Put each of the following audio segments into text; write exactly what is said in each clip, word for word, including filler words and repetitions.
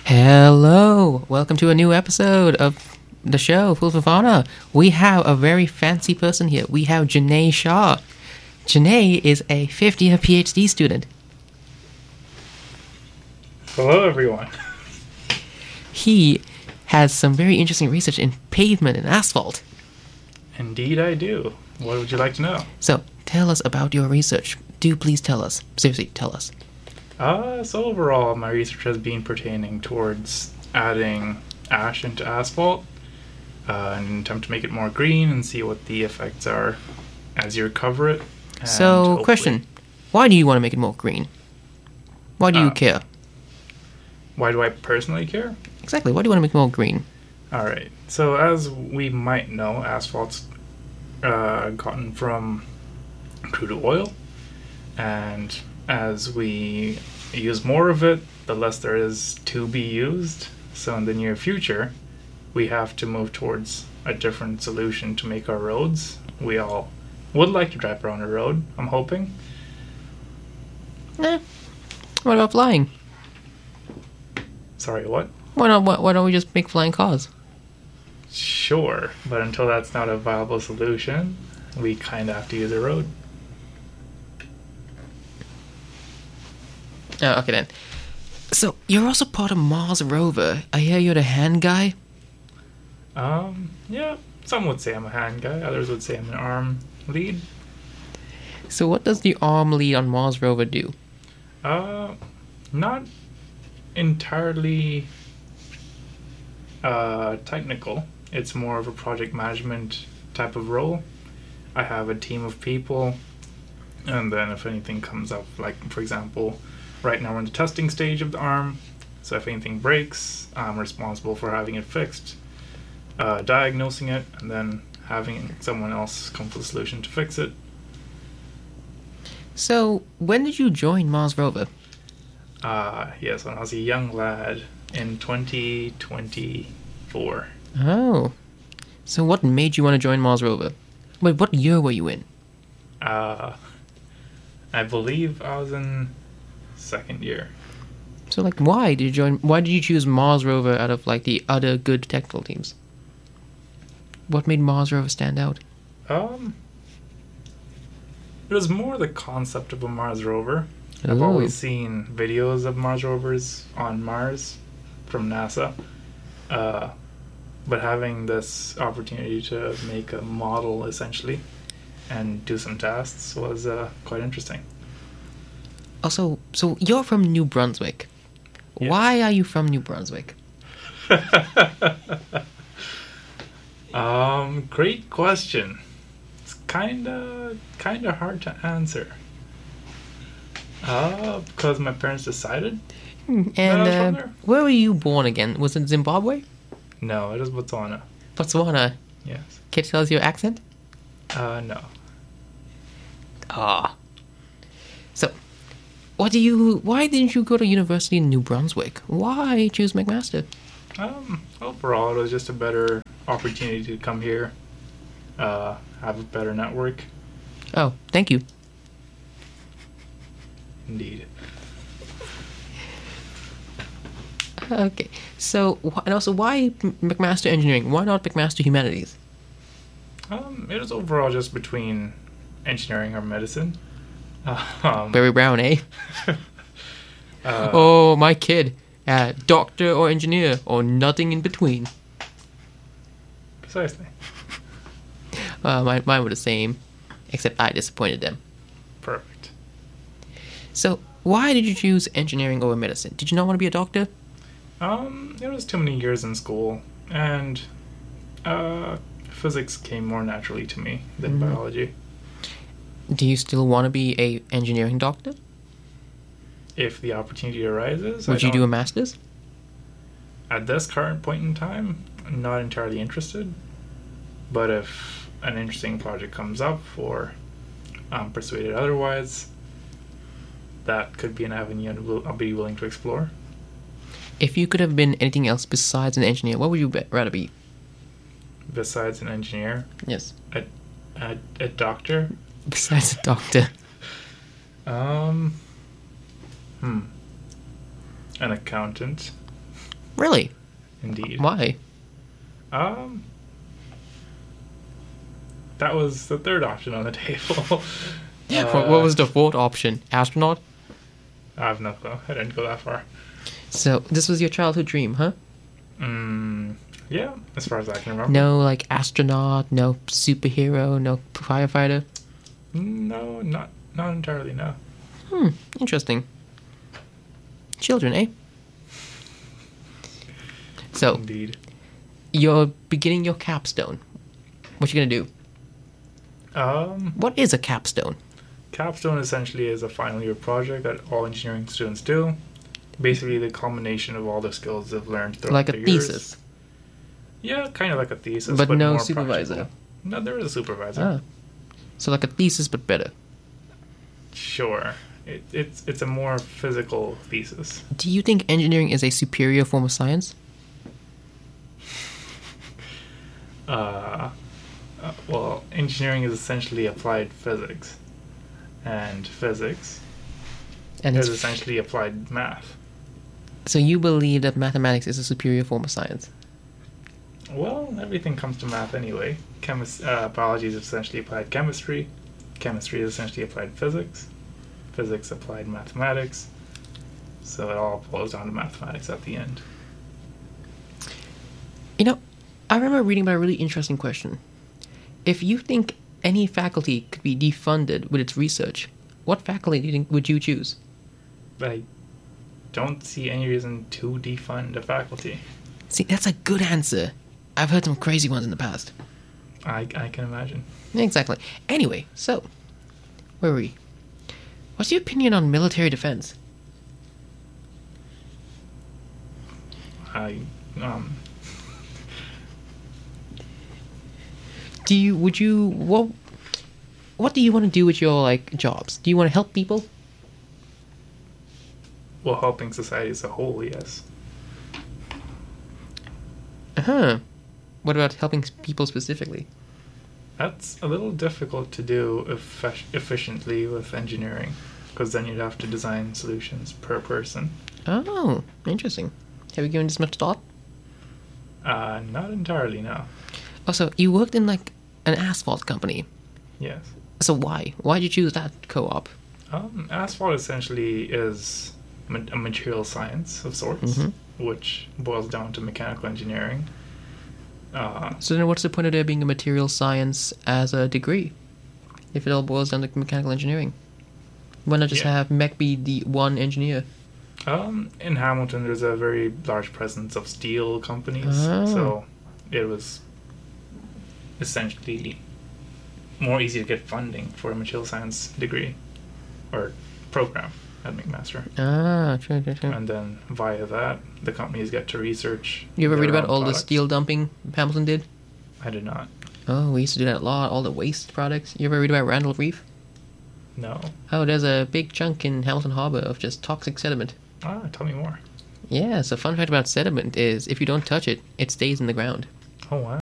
Hello, welcome to a new episode of the show, Full of Honor. We have a very fancy person here. We have Janae Shaw. Janae is a fifth-year PhD student. Hello, everyone. He has some very interesting research in pavement and asphalt. Indeed, I do. What would you like to know? So, tell us about your research. Do please tell us. Seriously, tell us. Uh, so overall, my research has been pertaining towards adding ash into asphalt uh, in an attempt to make it more green and see what the effects are as you recover it. And So, hopefully- question. Why do you want to make it more green? Why do you Uh, care? Why do I personally care? Exactly, why do you want to make it more green? Alright, so as we might know, asphalt's uh, gotten from crude oil, and as we use more of it, the less there is to be used. So in the near future, we have to move towards a different solution to make our roads. We all would like to drive around a road, I'm hoping. Eh. What about flying? Sorry, what? Why not? Why, why don't we just make flying cars? Sure, but until that's not a viable solution, we kind of have to use a road. Oh, okay then. So, you're also part of Mars rover. I hear you're the hand guy. Um, yeah, some would say I'm a hand guy, others would say I'm an arm lead. So, what does the arm lead on Mars rover do? Uh, not entirely uh, technical. It's more of a project management type of role. I have a team of people, and then if anything comes up, like for example, right now we're in the testing stage of the arm, so if anything breaks, I'm responsible for having it fixed, uh, diagnosing it, and then having someone else come up with a solution to fix it. So, when did you join Mars rover? Uh, yes, when I was a young lad in twenty twenty-four. Oh. So, what made you want to join Mars rover? Wait, what year were you in? Uh, I believe I was in second year. So, like, why did you join? Why did you choose Mars rover out of, like, the other good technical teams? What made Mars rover stand out? Um, it was more the concept of a Mars rover. I've Ooh. always seen videos of Mars rovers on Mars from NASA. Uh, but having this opportunity to make a model, essentially, and do some tests was uh, quite interesting. Also, so you're from New Brunswick. Yes. Why are you from New Brunswick? um, great question. It's kinda, kinda hard to answer. Uh, because my parents decided? And I was from uh, there. where were you born again? Was it Zimbabwe? No, it is Botswana. Botswana? Yes. Can you tell us your accent? Uh, no. Ah. So, what do you? Why didn't you go to university in New Brunswick? Why choose McMaster? Um, overall, it was just a better opportunity to come here, uh, have a better network. Oh, thank you. Indeed. Okay. So, wh- and also, why M- McMaster Engineering? Why not McMaster Humanities? Um, it was overall just between engineering or medicine. Um, Barry Brown, eh? uh, Oh, my kid. Uh, doctor or engineer or nothing in between. Precisely. Uh, mine, mine were the same, except I disappointed them. Perfect. So, why did you choose engineering over medicine? Did you not want to be a doctor? Um, it was too many years in school, and uh, physics came more naturally to me than Mhm. biology. Do you still want to be a engineering doctor? If the opportunity arises, I Would you do a don't- master's? At this current point in time, I'm not entirely interested. But if an interesting project comes up, or I'm persuaded otherwise, that could be an avenue I'd will- I'll be willing to explore. If you could have been anything else besides an engineer, what would you be- rather be? Besides an engineer, Yes. a, a, a doctor, Besides a doctor. um, hmm, an accountant. Really? Indeed. Why? Um, that was the third option on the table. what, what was the fourth option? Astronaut? I have no clue. I didn't go that far. So this was your childhood dream, huh? Mm, yeah, as far as I can remember. No, like astronaut, no superhero, no firefighter. No, not not entirely. No. Hmm, interesting. Children, eh? So, Indeed. you're beginning your capstone. What you gonna do? Um, What is a capstone? capstone essentially is a final year project that all engineering students do. Basically, the culmination of all the skills they've learned throughout Like a the years. thesis, Yeah, kind of like a thesis, but, but, no more supervisor. practical. No, there is a supervisor. Ah, so like a thesis, but better. Sure, it, it's it's a more physical thesis. Do you think engineering is a superior form of science? Uh, uh, well, engineering is essentially applied physics, and physics And is it's, essentially applied math. so you believe that mathematics is a superior form of science? Well, everything comes to math anyway. Chemis- uh, biology is essentially applied chemistry. Chemistry is essentially applied physics. Physics applied mathematics. So it all boils down to mathematics at the end. You know, I remember reading about a really interesting question. If you think any faculty could be defunded with its research, what faculty do you think would you choose? I don't see any reason to defund a faculty. See, that's a good answer. I've heard some crazy ones in the past. I, I can imagine. Exactly. Anyway, so, where were we? What's your opinion on military defense? I um Do you, would you, what, what do you want to do with your, like, jobs? Do you want to help people? well, helping society as a whole, yes. Uh-huh. What about helping people specifically? That's a little difficult to do effe- efficiently with engineering, because then you'd have to design solutions per person. Oh, interesting. Have you given this much thought? Uh, not entirely, no. Also, you worked in, like, an asphalt company. Yes. So why? Why did you choose that co-op? Um, asphalt essentially is ma- a material science of sorts, Mhm. which boils down to mechanical engineering. Uh, So then what's the point of there being a material science as a degree? If it all boils down to mechanical engineering. Why not just Yeah. have mech be the one engineer? um, in Hamilton, there's a very large presence of steel companies, Ah. so it was essentially more easy to get funding for a material science degree or program at McMaster. Ah, sure, sure, sure. And then via that, the companies get to research. You ever their read about own all products. the steel dumping Hamilton did? I did not. Oh, we used to do that a lot, all the waste products. You ever read about Randall Reef? No. Oh, there's a big chunk in Hamilton Harbor of just toxic sediment. Ah, tell me more. Yeah, so fun fact about sediment is if you don't touch it, it stays in the ground. Oh, wow.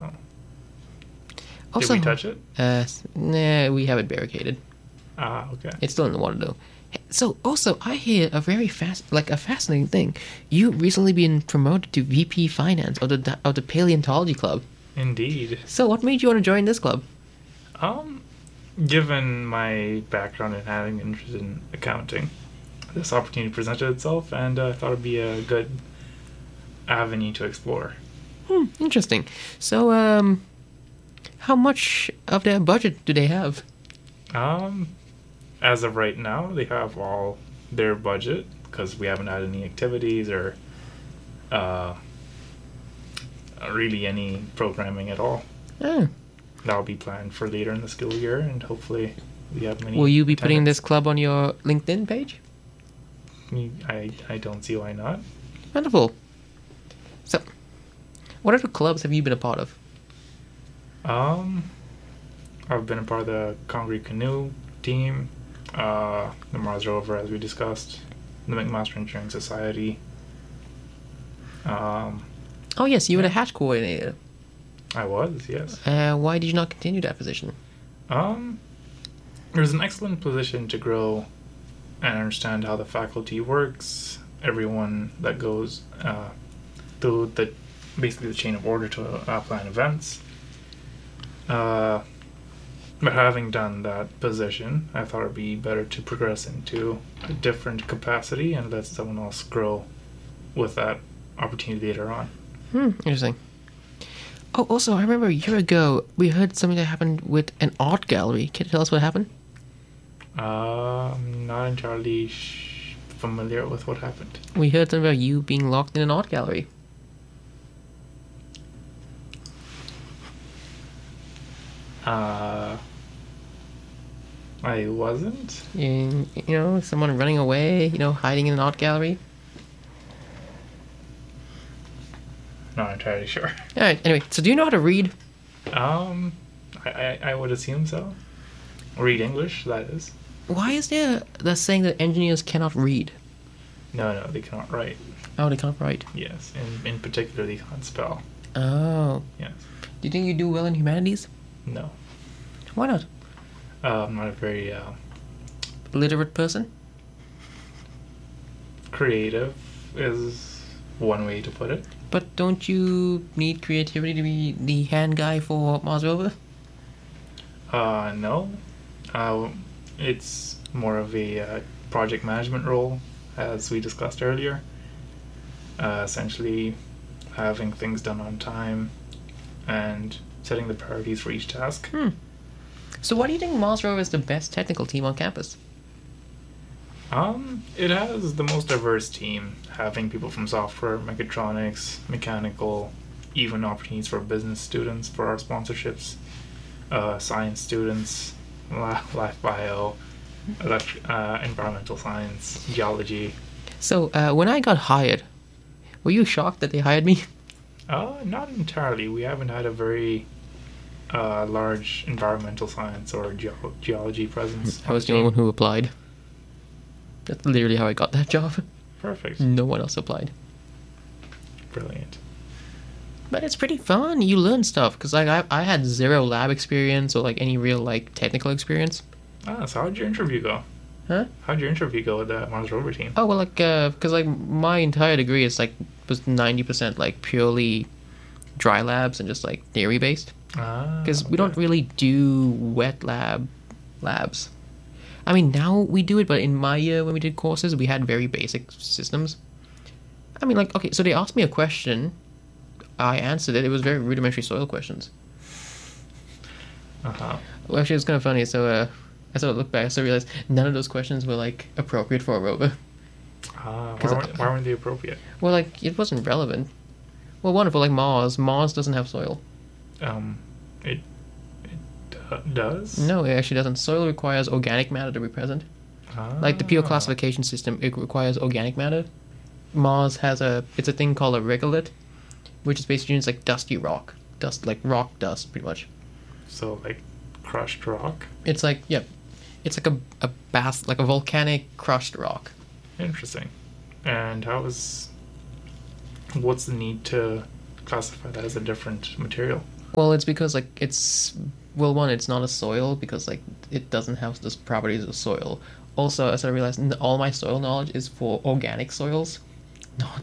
Also, Did we touch it? Uh, s- nah, we have it barricaded. Ah, okay. It's still in the water though. So also, I hear a very fast, like a fascinating thing. You recently been promoted to V P Finance of the of the Paleontology Club. Indeed. So what made you want to join this club? Um, given my background in having an interest in accounting, this opportunity presented itself, and uh, I thought it'd be a good avenue to explore. Hmm, interesting. So, um, how much of their budget do they have? Um, as of right now, they have all their budget because we haven't had any activities or uh, really any programming at all. Oh. That'll be planned for later in the school year, and hopefully we have many. Will you be putting attendance. this club on your LinkedIn page? I I don't see why not. Wonderful. So, what other clubs have you been a part of? Um, I've been a part of the Congaree Canoe team, uh, the Mars Rover, as we discussed, the McMaster Engineering Society. Um, Oh yes, you were the hatch coordinator. I was, yes. Uh, why did you not continue that position? Um, there's an excellent position to grow and understand how the faculty works. Everyone that goes uh, through the basically the chain of order to uh, plan events. Uh, but having done that position, I thought it'd be better to progress into a different capacity and let someone else grow with that opportunity later on. Hmm, interesting. Oh, also, I remember a year ago we heard something that happened with an art gallery. Can you tell us what happened? Uh, I'm not entirely sh- familiar with what happened. We heard something about you being locked in an art gallery. Uh, I wasn't. In, you know, someone running away, you know, hiding in an art gallery. Not entirely sure. Alright, anyway, so do you know how to read? Um, I, I, I would assume so. Read English, that is. Why is there the saying that engineers cannot read? No, no, they cannot write. Oh, they can't write. Yes, in, in particular, they can't spell. Oh. Yes. Do you think you do well in humanities? No. Why not? Uh, I'm not a very uh, Literate person? creative, is one way to put it. But don't you need creativity to be the hand guy for Mars Rover? Uh, no. Uh, it's more of a uh, project management role, as we discussed earlier. Uh, essentially, having things done on time and setting the priorities for each task. Hmm. So why do you think Mars Rover is the best technical team on campus? Um, it has the most diverse team, having people from software, mechatronics, mechanical, even opportunities for business students for our sponsorships, uh, science students, li- life bio, elect- uh, environmental science, geology. So, uh, when I got hired, were you shocked that they hired me? Uh, not entirely. We haven't had a very uh, large environmental science or geo- geology presence. I was the only one who applied. That's literally how I got that job. Perfect. No one else applied. Brilliant. But it's pretty fun. You learn stuff because like I, I had zero lab experience or like any real like technical experience. Ah, so how'd your interview go? Huh? How'd your interview go with the Mars Rover team? Oh well, like uh, because like my entire degree is like was ninety percent like purely dry labs and just like theory based. Ah, Because we okay. don't really do wet lab labs. I mean, now we do it, but in my year when we did courses, we had very basic systems. I mean, like, okay, so they asked me a question. I answered it. It was very rudimentary soil questions. Uh-huh. Well, actually, it's kind of funny. So, uh, I sort of looked back, I sort of realized none of those questions were, like, appropriate for a rover. Ah, why 'Cause I- weren't, why weren't they appropriate? Well, like, it wasn't relevant. Well, wonderful, like Mars. Mars doesn't have soil. Um, it it uh, does? No, it actually doesn't. Soil requires organic matter to be present. Like the pure Ah. classification system, it requires organic matter. Mars has a it's a thing called a regolith, which is basically just like dusty rock, dust like rock dust, pretty much. So, like, crushed rock? It's like yeah, it's like a a bas like a volcanic crushed rock. Interesting. And how is... What's the need to classify that as a different material? Well, it's because like it's well, one, it's not a soil because like it doesn't have the properties of soil. Also, as I realized, n- all my soil knowledge is for organic soils, not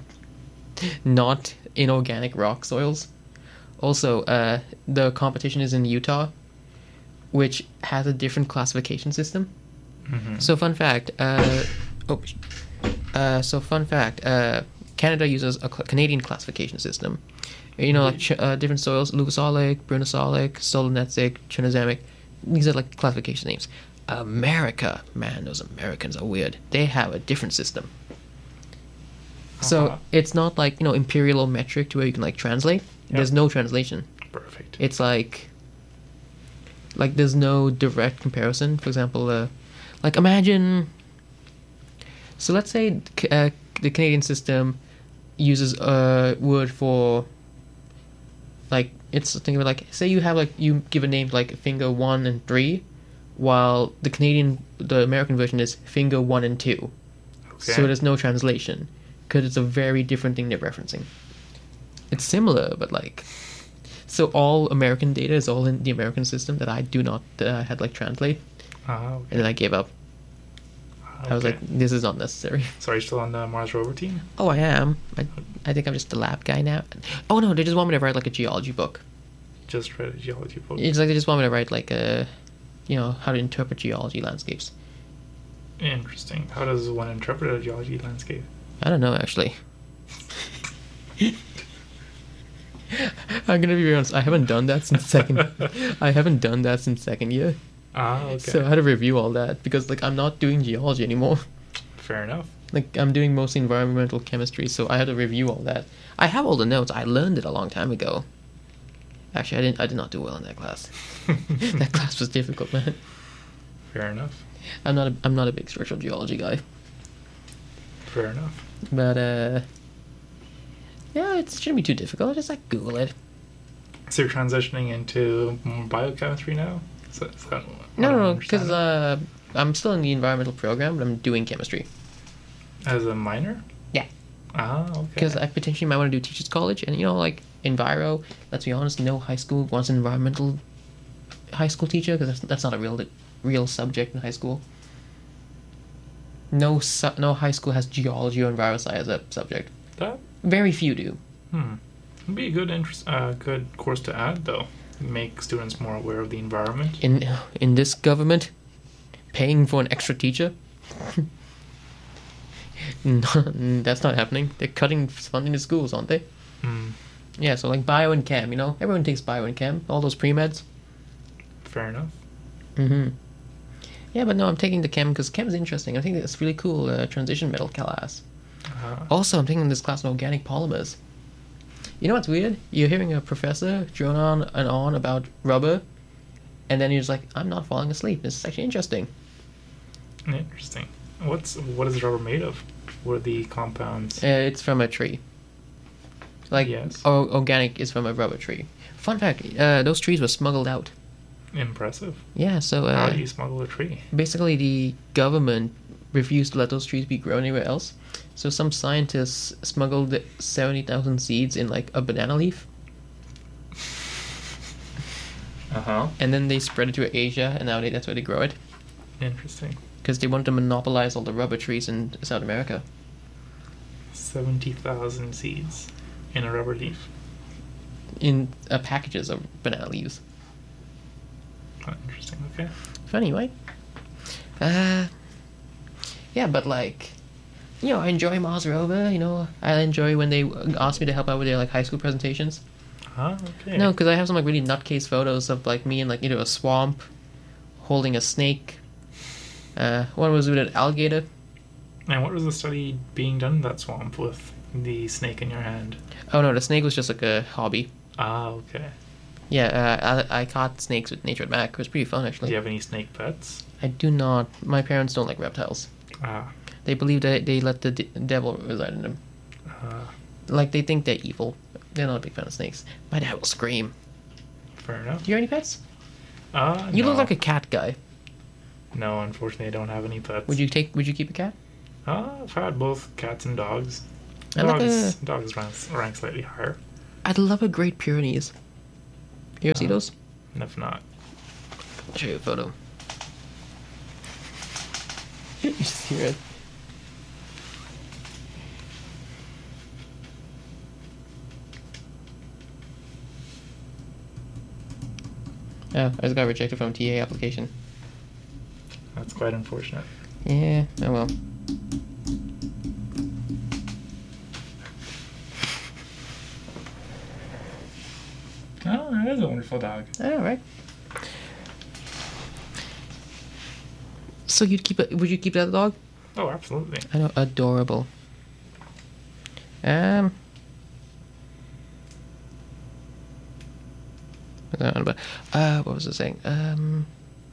not inorganic rock soils. Also, uh, the competition is in Utah, which has a different classification system. Mm-hmm. So, fun fact. Uh, oh, sh- uh, so fun fact. Uh, Canada uses a cl- Canadian classification system. You know, like ch- uh, different soils: Luvasolic, Brunosolic, Solonetzic, Chernozemic. These are like classification names. America, man, those Americans are weird. They have a different system. So Uh-huh. it's not like you know imperial or metric to where you can like translate. Yep. There's no translation. Perfect. It's like like there's no direct comparison. For example, uh, like imagine. So let's say c- uh, the Canadian system uses a word for like it's think of it like say you have like you give a name like finger one and three, while the Canadian the American version is finger one and two. Okay. So there's no translation because it's a very different thing they're referencing. It's similar, but like so all American data is all in the American system that I do not that I had like translate, Ah, okay. and then I gave up. I was Okay. like, this is not necessary. So are you still on the Mars Rover team? Oh, I am. I, I think I'm just the lab guy now. Oh no, they just want me to write like a geology book. Just read a geology book. It's like they just want me to write like a, you know, how to interpret geology landscapes. Interesting. How does one interpret a geology landscape? I don't know actually. I'm gonna be honest. I haven't done that since second. I haven't done that since second year. Ah, okay. So I had to review all that because like I'm not doing geology anymore. Fair enough. Like I'm doing mostly environmental chemistry, so I had to review all that. I have all the notes. I learned it a long time ago. Actually, I didn't. I did not do well in that class. That class was difficult, man. Fair enough. I'm not. A, I'm not a big structural geology guy. Fair enough. But uh, yeah, it shouldn't be too difficult. Just like Google it. So you're transitioning into more biochemistry now? Is that, is that No, no, no, because uh, I'm still in the environmental program, but I'm doing chemistry. As a minor? Yeah. Ah, okay. Because I potentially might want to do teachers college, and you know, like enviro. Let's be honest, no high school wants an environmental high school teacher because that's, that's not a real real subject in high school. No, su- no high school has geology or envirosci as a subject. That? Very few do. Hmm. It'd be a good interest, uh, good course to add, though. Make students more aware of the environment. In in this government, paying for an extra teacher. No, that's not happening. They're cutting funding to schools, aren't they? Hmm. Yeah, so like bio and chem, you know, everyone takes bio and chem, all those pre-meds. Fair enough. Mm-hmm. Yeah, but no, I'm taking the chem because chem is interesting. I think it's really cool uh, transition metal class. Uh, Also, I'm taking this class on organic polymers. You know what's weird? You're hearing a professor drone on and on about rubber, and then you're just like, I'm not falling asleep. This is actually interesting. interesting. What's what is rubber made of? What are the compounds? Uh, it's from a tree. Like, Yes. o- organic is from a rubber tree. Fun fact, uh, those trees were smuggled out. Impressive. Yeah, so How uh, do you smuggle a tree? basically the government refused to let those trees be grown anywhere else. So some scientists smuggled seventy thousand seeds in like a banana leaf, Uh huh. and then they spread it to Asia, and now they, that's where they grow it. Interesting. Because they wanted to monopolize all the rubber trees in South America. Seventy thousand seeds in a rubber leaf. In uh, packages of banana leaves. Oh, interesting. Okay. Funny, right? Uh, yeah, but like, you know, I enjoy Mars Rover. You know, I enjoy when they ask me to help out with their like high school presentations. Ah, okay. No, because I have some like really nutcase photos of like me in like either a swamp, holding a snake. Uh, one was with an alligator. And what was the study being done in that swamp with the snake in your hand? Oh no, the snake was just like a hobby. Ah, okay. Yeah, uh, I, I caught snakes with Nature at Mac. It was pretty fun Do actually. you have any snake pets? I do not. My parents don't like reptiles. Ah. They believe that they let the d- devil reside in them. Uh, Like they think they're evil. They're not a big fan of snakes. My dad will scream. fair enough. Do you have any pets? Uh, You no. look like a cat guy. No, unfortunately, I don't have any pets. Would you take? Would you keep a cat? Uh, I've had both cats and dogs. I like Dogs, a- dogs rank, rank slightly higher. I'd love a Great Pyrenees. You ever see Uh, those? And if not, I'll show you a photo. You just hear it. Oh, I just got rejected from a T A application. that's quite unfortunate. Yeah, oh well. Oh, that is a wonderful dog. All right. So you'd keep it? Would you keep that dog? Oh, absolutely. I know, adorable. Um. I don't know, but uh, what was I saying? Um.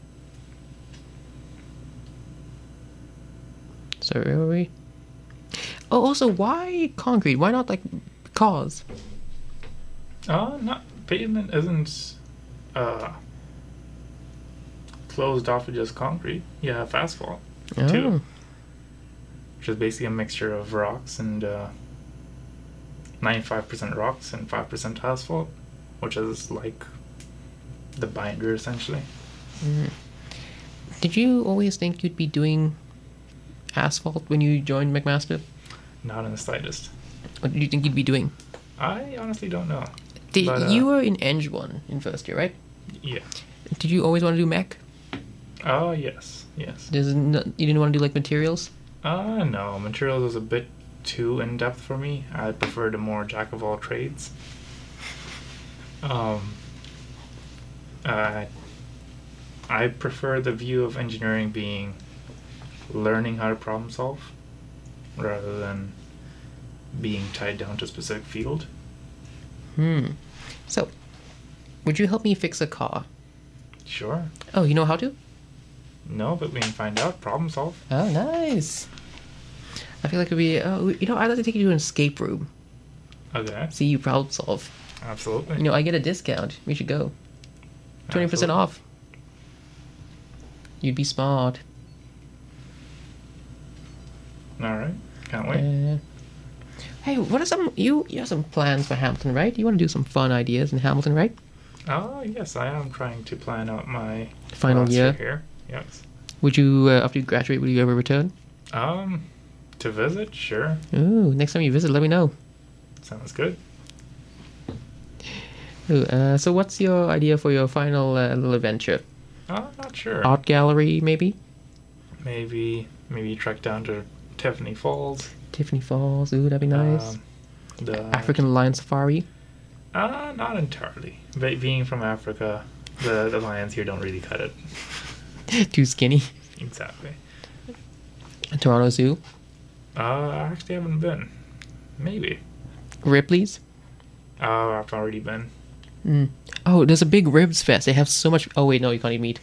So where were we? Oh, also, why concrete? Why not like cars? Uh, not pavement isn't uh closed off with just concrete. You have asphalt, Oh, too, which is basically a mixture of rocks and uh, ninety-five percent rocks and five percent asphalt, which is like the binder essentially. mhm. Did you always think you'd be doing asphalt when you joined McMaster? Not in the slightest. What do you think you'd be doing? I honestly don't know. Did, But, uh, you were in Eng one in first year, right? Yeah. Did you always want to do mech? Oh, yes. Yes. There's no, you didn't want to do like materials? Uh, no. Materials was a bit too in-depth for me. I preferred a more jack of all trades. Um, uh, I prefer the view of engineering being learning how to problem solve rather than being tied down to a specific field. Hmm. So, would you help me fix a car? Sure. Oh, you know how to? No, but we can find out. Problem solve. Oh, nice. I feel like it'd be, oh, you know, I'd like to take you to an escape room. Okay. See you problem solve. Absolutely. You know, I get a discount. We should go. twenty percent Absolutely. off. You'd be smart. All right. Can't wait. Uh, hey, what are some, you, you have some plans for Hamilton, right? You want to do some fun ideas in Hamilton, right? Oh, yes, I am trying to plan out my Final last year. here. Yes. Would you, uh, after you graduate, would you ever return? Um, to visit, sure. Ooh, next time you visit, let me know. Sounds good. Ooh, uh, so what's your idea for your final uh, little adventure? Uh, not sure. Art gallery, maybe? Maybe, maybe trek down to Tiffany Falls. Tiffany Falls, ooh, that'd be nice. Um, the African lion safari? Uh, not entirely. Be- being from Africa, the the lions here don't really cut it. Too skinny. Exactly. Toronto Zoo? Uh, I actually haven't been. Maybe. Ripley's? Oh, I've already been. Mm. Oh, there's a big ribs fest. They have so much. Oh, wait, no, you can't eat meat.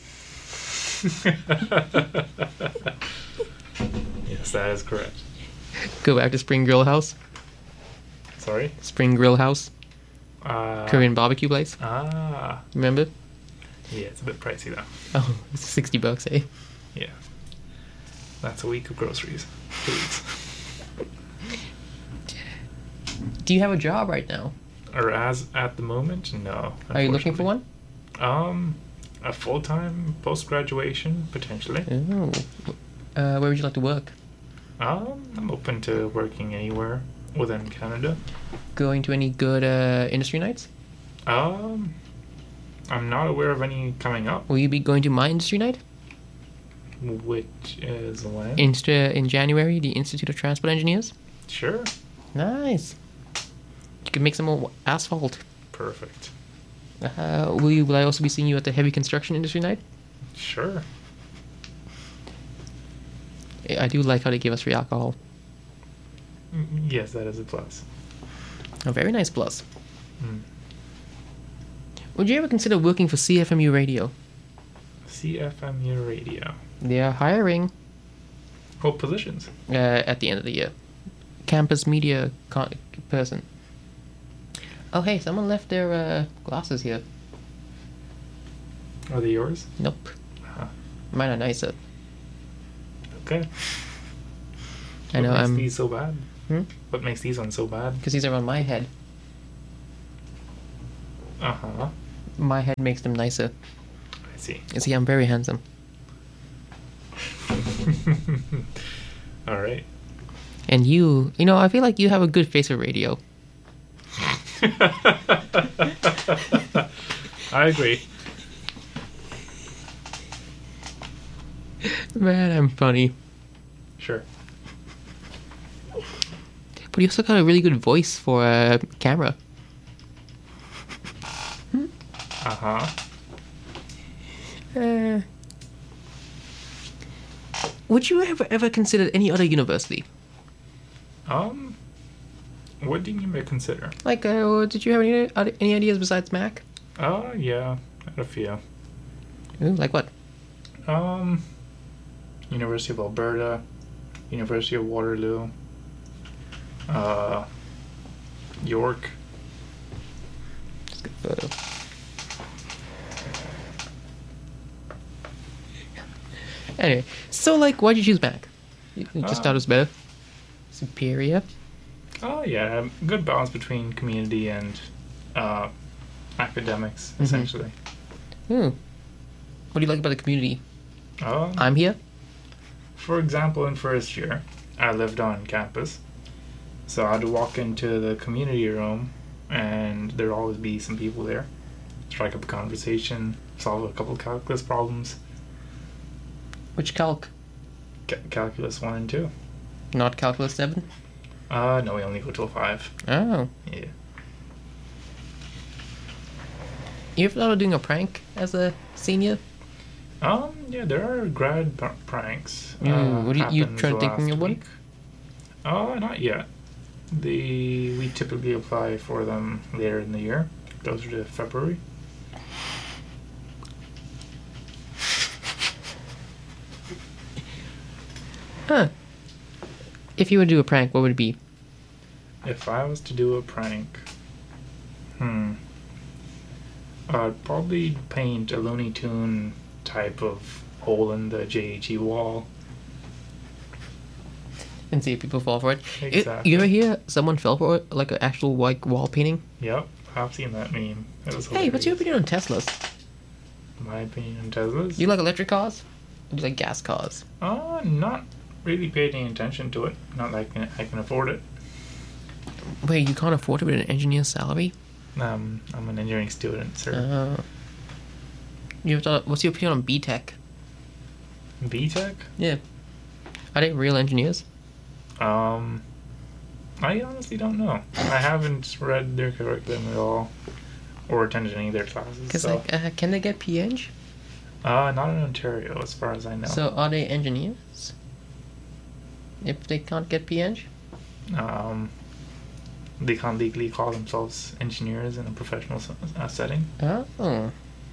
Yes, that is correct. Go back to Spring Grill House. Sorry? Spring Grill House. Uh, Korean barbecue place. Ah. Remember? Yeah, it's a bit pricey though. Oh, it's sixty bucks, eh? Yeah. That's a week of groceries. Two weeks. Do you have a job right now? Or as at the moment, no. Are you looking for one? Um, a full-time post-graduation, potentially. Oh. Uh, where would you like to work? Um, I'm open to working anywhere within Canada. Going to any good uh, industry nights? Um, I'm not aware of any coming up, Will you be going to my industry night? which is when? Insta in January, the Institute of Transport Engineers. Sure. Nice. You can make some more asphalt. Perfect. Uh, will you? Will I also be seeing you at the heavy construction industry night? Sure. I do like how they give us free alcohol. Mm, Yes, that is a plus. A very nice plus. Mm. Would you ever consider working for C F M U Radio? C F M U Radio. They are hiring What positions? uh, at the end of the year. Campus media con- person. Oh, hey, someone left their uh, glasses here. Are they yours? Nope. Uh-huh. Mine are nicer. Okay. I know, What makes I'm... these so bad? Hmm? What makes these ones so bad? Because these are on my head. Uh-huh. My head makes them nicer. I see. You see, I'm very handsome. All right. And you, you know, I feel like you have a good face for radio. I agree. Man, I'm funny. Sure. But you also got a really good voice for a camera. Uh-huh. Uh, would you ever ever consider any other university? Um, what do you mean by consider? Like, uh, did you have any other- any ideas besides Mac? Oh, yeah. I had a few. Ooh, like what? Um, University of Alberta, University of Waterloo, uh, York. Just get a photo. Anyway, so like, why'd you choose Mac? You you just Uh, thought it was better? Superior? Oh, yeah. Good balance between community and uh, academics, Mhm. essentially. Hmm. What do you like about the community? Um, I'm here? For example, in first year, I lived on campus, So I'd walk into the community room, and there'd always be some people there. Strike up a conversation, solve a couple of calculus problems. Which calc? Ca- calculus one and two. Not calculus seven? Uh, no, we only go till five. Oh. Yeah. You ever thought of doing a prank as a senior? Um, yeah, there are grad pr- pranks. Mm, what do you- you happened tried thinking last of one? week. Uh, not yet. The we typically apply for them later in the year, closer to February. Huh. If you were to do a prank, what would it be? If I was to do a prank, hmm, I'd probably paint a Looney Tune type of hole in the J H E wall. And see if people fall for it. It- Exactly. you ever hear someone fell for it, like an actual like wall painting? Yep, I've seen that meme. It was Hey, what's your hilarious. opinion on Teslas? My opinion on Teslas? Do you like electric cars? Or do you like gas cars? Uh, not really paying any attention to it. Not like I can, I can afford it. Wait, you can't afford it with an engineer's salary? Um, I'm an engineering student, sir. Uh, you ever thought, what's your opinion on B Tech? B Tech? Yeah. Are they real engineers? Um, I honestly don't know. I haven't read their curriculum at all, or attended any of their classes. Because, So. like, uh, can they get P Eng? Uh, not in Ontario, as far as I know. So, are they engineers? If they can't get P Eng? Um, they can't legally call themselves engineers in a professional s- uh, setting. Oh.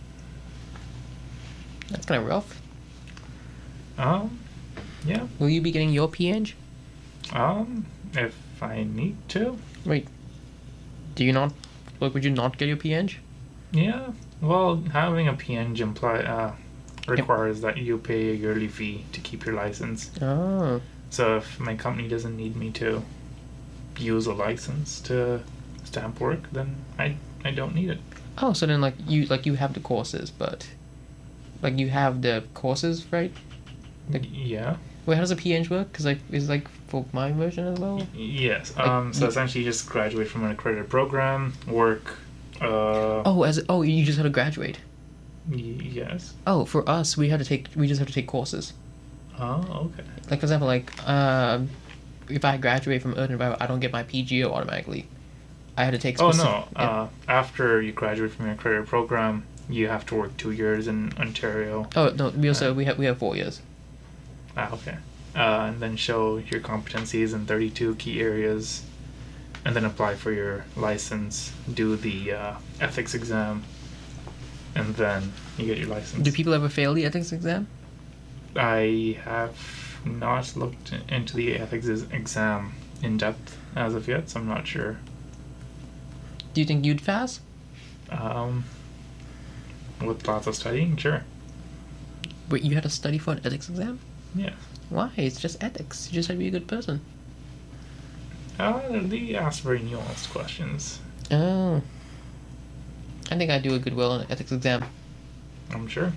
That's kind of rough. Um, yeah. Will you be getting your P Eng? Um, if I need to. Wait. Do you not... Like, would you not get your P Eng? Yeah. Well, having a P Eng imply uh requires that you pay a yearly fee to keep your license. Oh. So if my company doesn't need me to use a license to stamp work, then I I don't need it. Oh, so then, like, you like you have the courses, but... Like, you have the courses, right? Like- Y- yeah. Wait, how does a P Eng work? Because, like, is like for my version as well? Y- Yes. Like, Um. So you- essentially, you just graduate from an accredited program, work. Uh. Oh, as oh, you just had to graduate. y- yes. Oh, for us, we had to take we just have to take courses. Oh. Okay. Like, for example, like um, if I graduate from Earth and Environment, I don't get my P G O automatically. I had to take. Oh Specific, no. Uh. After you graduate from your accredited program, you have to work two years in Ontario. Oh no, we also we have we have four years. Ah, okay. Uh, and then show your competencies in thirty-two key areas, and then apply for your license, do the uh, ethics exam, and then you get your license. Do people ever fail the ethics exam? I have not looked into the ethics ex- exam in depth as of yet, so I'm not sure. Do you think you'd pass? Um, with lots of studying, sure. But you had to study for an ethics exam? Yeah. Why? It's just ethics. You just have to be a good person. Uh, they ask very nuanced questions. Oh. I think I'd do a good well on an ethics exam. I'm sure.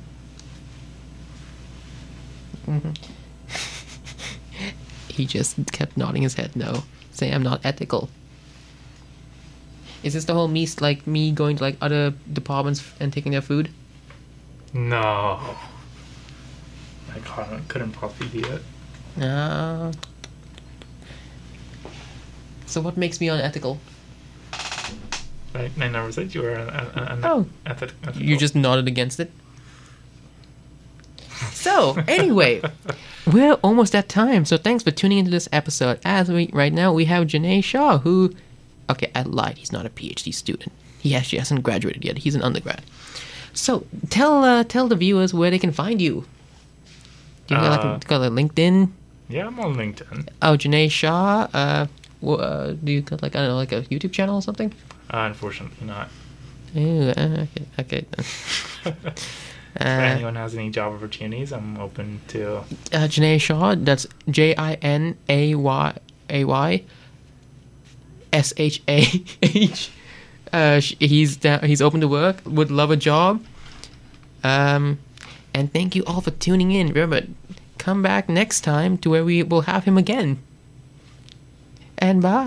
hmm He just kept nodding his head no, saying I'm not ethical. Is this the whole me like me going to like other departments and taking their food? No. I couldn't, couldn't possibly be it. Ah. So what makes me unethical? I, I never said you were an, an, an Oh. ethic, ethical. You just nodded against it. So, anyway, we're almost at time. So thanks for tuning into this episode. As we right now we have Janae Shaw, who, okay, I lied. He's not a PhD student. He actually hasn't graduated yet. He's an undergrad. So tell uh, tell the viewers where they can find you. You got Uh, like got like LinkedIn. Yeah, I'm on LinkedIn. Oh, Janae Shaw. Uh, wh- uh, do you got like I don't know like a YouTube channel or something? Uh, unfortunately not. Ooh, uh, okay, okay. If Uh, anyone has any job opportunities, I'm open to. uh, Janae Shaw. That's J I N A Y A Y S H A H. Uh, sh- he's down, he's open to work. Would love a job. Um, and thank you all for tuning in. Remember, come back next time to where we will have him again. And bye.